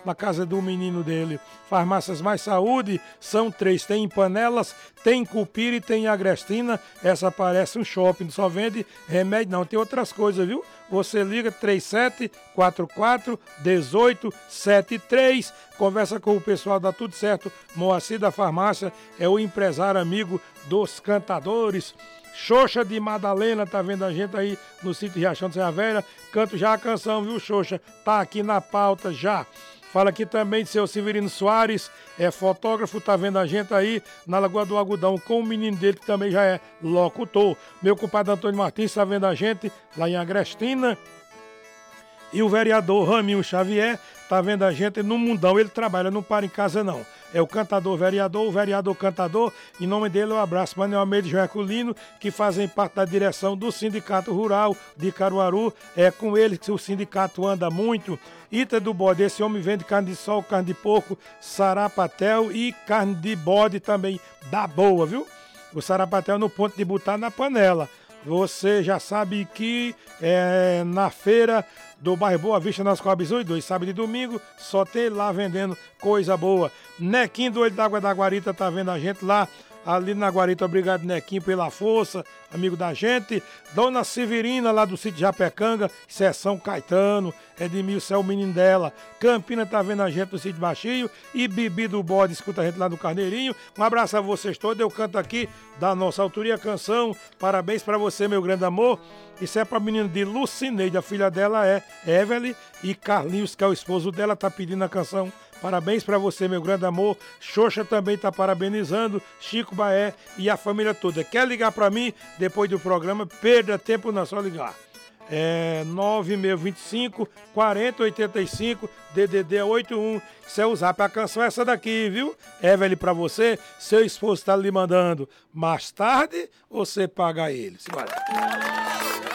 na casa do menino dele. Farmácias Mais Saúde, são 3, tem em Panelas, tem em Cupira e tem em Agrestina. Essa parece um shopping, só vende remédio não, tem outras coisas, viu? Você liga 3744-1873, conversa com o pessoal, dá tudo certo. Moacir da Farmácia é o empresário amigo dos cantadores. Xoxa de Madalena tá vendo a gente aí no sítio Riachão de Serra Velha. Canto já a canção, viu, Xoxa? Tá aqui na pauta já. Fala aqui também de seu Severino Soares, é fotógrafo, tá vendo a gente aí na Lagoa do Algodão com o menino dele que também já é locutor. Meu compadre Antônio Martins tá vendo a gente lá em Agrestina. E o vereador Raminho Xavier tá vendo a gente no Mundão. Ele trabalha, não para em casa não. É o cantador vereador, o vereador cantador. Em nome dele eu abraço Manuel Almeida e Joaquilino, que fazem parte da direção do Sindicato Rural de Caruaru. É com eles que o sindicato anda muito. Ita do Bode, esse homem vende carne de sol, carne de porco, sarapatel e carne de bode também da boa, viu? O sarapatel no ponto de botar na panela. Você já sabe que na feira do bairro Boa Vista, nas Coabas 2, sábado e domingo, só tem ele lá vendendo coisa boa. Nequinho do Olho d'Água da Guarita tá vendo a gente lá, ali na Guarita. Obrigado, Nequinho, pela força, amigo da gente. Dona Severina, lá do sítio Japecanga, São Caetano, Edmilson é o menino dela. Campina tá vendo a gente do sítio Baixinho. E Bibi do Bode escuta a gente lá do Carneirinho. Um abraço a vocês todos. Eu canto aqui da nossa autoria a canção. Parabéns pra você, meu grande amor. Isso é pra menina de Lucineide, a filha dela é Evelyn, e Carlinhos, que é o esposo dela, tá pedindo a canção. Parabéns pra você, meu grande amor. Xoxa também tá parabenizando, Chico Baé e a família toda. Quer ligar pra mim depois do programa? Perda tempo não, só ligar. 9625 4085 DDD 81. Se é o zap, a canção é essa daqui, viu? Evelyn, pra você, seu esposo tá lhe mandando. Mais tarde, você paga ele. Simbora.